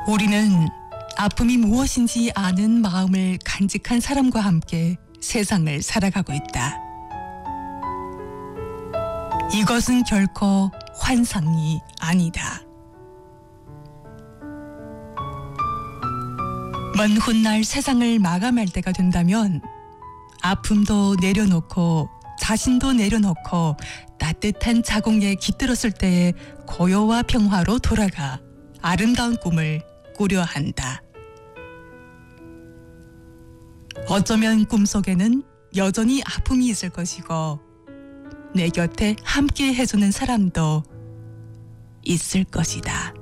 우리는 아픔이 무엇인지 아는 마음을 간직한 사람과 함께 세상을 살아가고 있다. 이것은 결코 환상이 아니다. 먼 훗날 세상을 마감할 때가 된다면 아픔도 내려놓고 자신도 내려놓고 따뜻한 자궁에 깃들었을 때의 고요와 평화로 돌아가 아름다운 꿈을 꾸려 한다. 어쩌면 꿈속에는 여전히 아픔이 있을 것이고 내 곁에 함께 해주는 사람도 있을 것이다.